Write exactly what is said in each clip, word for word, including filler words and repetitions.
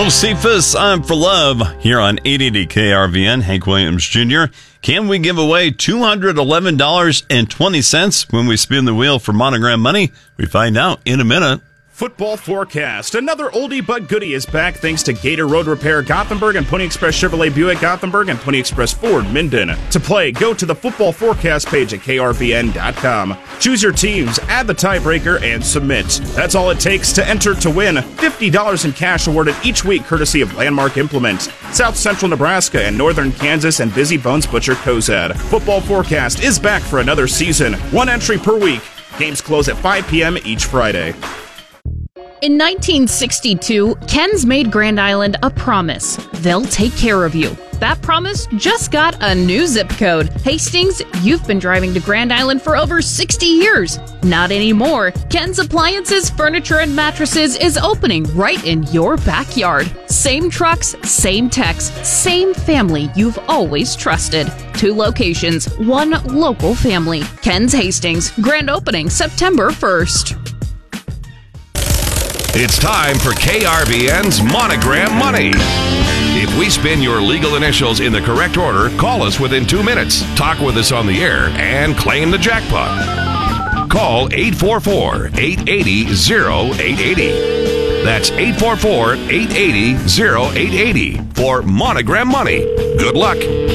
Josephus, I'm for love here on eight eighty K R V N. Hank Williams Junior Can we give away two hundred eleven dollars and twenty cents when we spin the wheel for Monogram Money? We find out in a minute. Football forecast. Another oldie but goodie is back thanks to Gator Road Repair Gothenburg and Pony Express Chevrolet Buick Gothenburg and Pony Express Ford Minden. To play, go to the football forecast page at K R V N dot com. Choose your teams, add the tiebreaker, and submit. That's all it takes to enter to win. fifty dollars in cash awarded each week courtesy of Landmark Implement, South Central Nebraska and Northern Kansas and Busy Bones Butcher Cozad. Football forecast is back for another season. One entry per week. Games close at five p.m. each Friday. In nineteen sixty-two, Ken's made Grand Island a promise. They'll take care of you. That promise just got a new zip code. Hastings, you've been driving to Grand Island for over sixty years. Not anymore. Ken's Appliances, Furniture, and Mattresses is opening right in your backyard. Same trucks, same techs, same family you've always trusted. Two locations, one local family. Ken's Hastings, grand opening September first. It's time for K R V N's Monogram Money. If we spin your legal initials in the correct order, call us within two minutes, talk with us on the air, and claim the jackpot. Call eight four four, eight eight zero, zero eight eight zero. That's eight four four, eight eight zero, zero eight eight zero for Monogram Money. Good luck.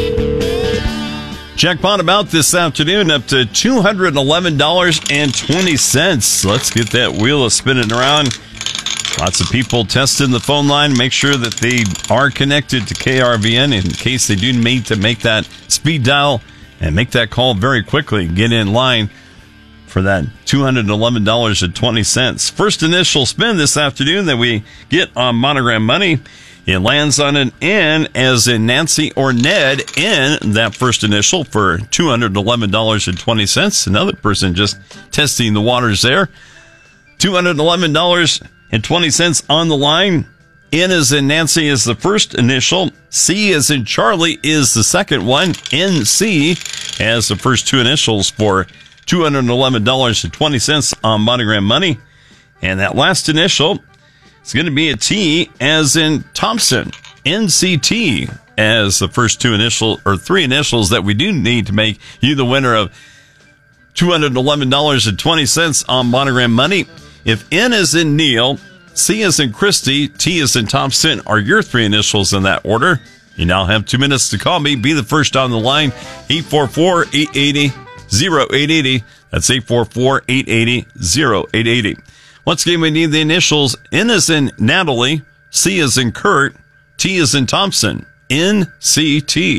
Jackpot about this afternoon up to two hundred eleven dollars and twenty cents. Let's get that wheel spinning around. Lots of people testing the phone line. Make sure that they are connected to K R V N in case they do need to make that speed dial and make that call very quickly. Get in line for that two hundred eleven dollars and twenty cents. First initial spin this afternoon that we get on Monogram Money. It lands on an N as in Nancy or Ned in that first initial for two hundred eleven dollars and twenty cents. Another person just testing the waters there. two hundred eleven dollars and twenty cents on the line. N as in Nancy is the first initial. C as in Charlie is the second one. N C as the first two initials for two hundred eleven dollars and twenty cents on Monogram Money. And that last initial is going to be a T as in Thompson. N C T as the first two initial or three initials that we do need to make you the winner of two hundred eleven dollars and twenty cents on Monogram Money. If N is in Neil, C is in Christy, T is in Thompson are your three initials in that order. You now have two minutes to call me. Be the first on the line. eight four four, eight eight zero, zero eight eight zero. That's eight four four, eight eight zero, zero eight eight zero. Once again, we need the initials. N is in Natalie, C is in Kurt, T is in Thompson. N C T.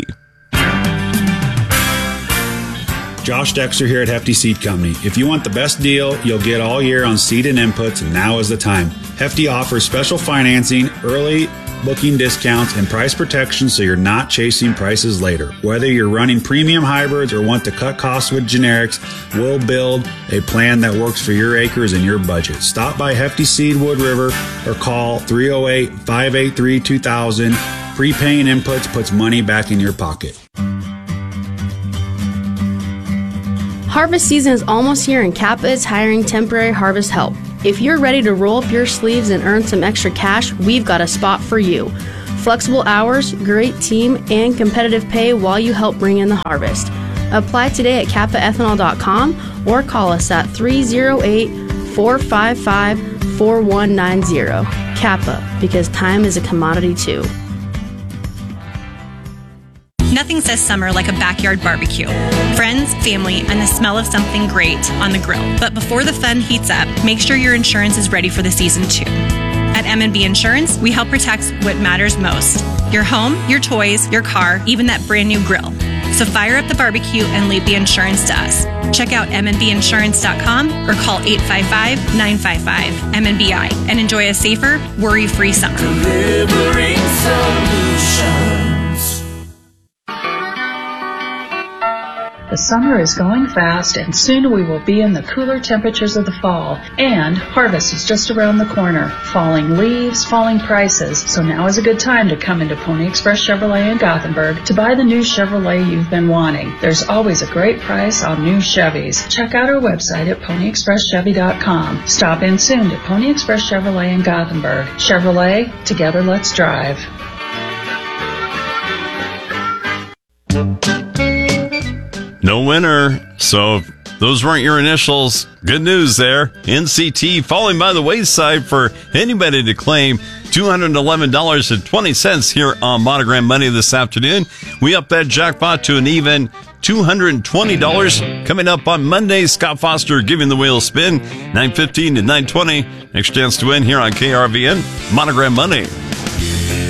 Josh Dexter here at Hefty Seed Company. If you want the best deal you'll get all year on seed and inputs, now is the time. Hefty offers special financing, early booking discounts, and price protection so you're not chasing prices later. Whether you're running premium hybrids or want to cut costs with generics, we'll build a plan that works for your acres and your budget. Stop by Hefty Seed Wood River or call three oh eight, five eight three, two thousand. Prepaying inputs puts money back in your pocket. Harvest season is almost here and Kappa is hiring temporary harvest help. If you're ready to roll up your sleeves and earn some extra cash, we've got a spot for you. Flexible hours, great team, and competitive pay while you help bring in the harvest. Apply today at kappa ethanol dot com or call us at three oh eight, four five five, four one nine zero. Kappa, because time is a commodity too. Nothing says summer like a backyard barbecue. Friends, family, and the smell of something great on the grill. But before the fun heats up, make sure your insurance is ready for the season too. At M and B Insurance, we help protect what matters most. Your home, your toys, your car, even that brand new grill. So fire up the barbecue and leave the insurance to us. Check out m n b insurance dot com or call eight five five, nine five five, M N B I and enjoy a safer, worry-free summer. Delivering solutions. The The summer is going fast, and soon we will be in the cooler temperatures of the fall. And harvest is just around the corner. Falling leaves, falling prices. So now is a good time to come into Pony Express Chevrolet in Gothenburg to buy the new Chevrolet you've been wanting. There's always a great price on new Chevys. Check out our website at pony express chevy dot com. Stop in soon to Pony Express Chevrolet in Gothenburg. Chevrolet, together let's drive. No winner. So if those weren't your initials, good news there. N C T falling by the wayside for anybody to claim two hundred eleven dollars and twenty cents here on Monogram Money this afternoon. We up that jackpot to an even two hundred twenty dollars. Coming up on Monday, Scott Foster giving the wheel a spin, nine fifteen to nine twenty. Next chance to win here on K R V N, Monogram Money.